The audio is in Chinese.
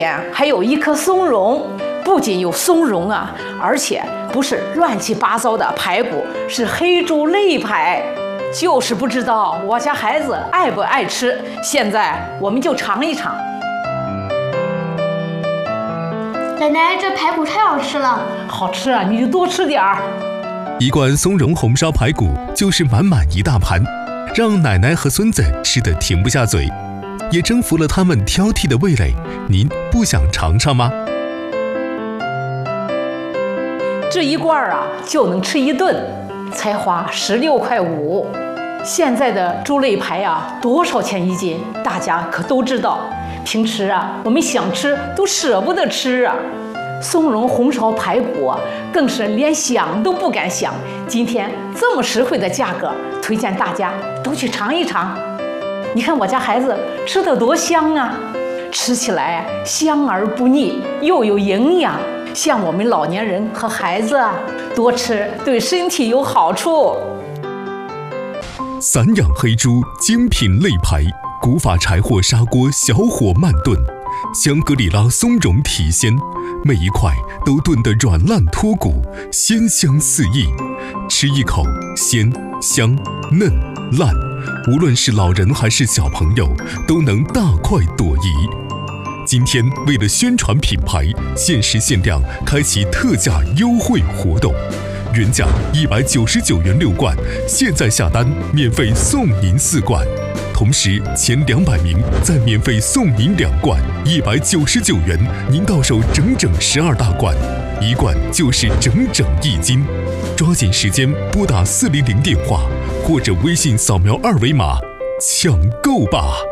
还有一颗松茸，不仅有松茸啊，而且不是乱七八糟的排骨，是黑猪肋排。就是不知道我家孩子爱不爱吃，现在我们就尝一尝。 奶奶，这排骨太好吃了。 好吃啊，你就多吃点儿。 一罐松茸红烧排骨就是满满一大盘，让奶奶和孙子吃得停不下嘴，也征服了他们挑剔的味蕾。您不想尝尝吗？ 这一罐啊就能吃一顿，才花16.5块。现在的猪肋排啊，多少钱一斤？大家可都知道。平时啊，我们想吃都舍不得吃啊。松茸红烧排骨啊，更是连想都不敢想。今天这么实惠的价格，推荐大家都去尝一尝。你看我家孩子吃得多香啊，吃起来香而不腻，又有营养。像我们老年人和孩子啊，多吃对身体有好处。 散养黑猪精品肋排，古法柴火砂锅小火慢炖，香格里拉松茸提鲜，每一块都炖得软烂脱骨，鲜香四溢。吃一口，鲜香嫩烂，无论是老人还是小朋友，都能大快朵颐。今天为了宣传品牌，限时限量开启特价优惠活动，原价199元6罐，现在下单免费送您4罐，同时前200名再免费送您2罐，199元您到手整整12大罐，一罐就是整整1斤。抓紧时间拨打400电话，或者微信扫描2维码抢购吧。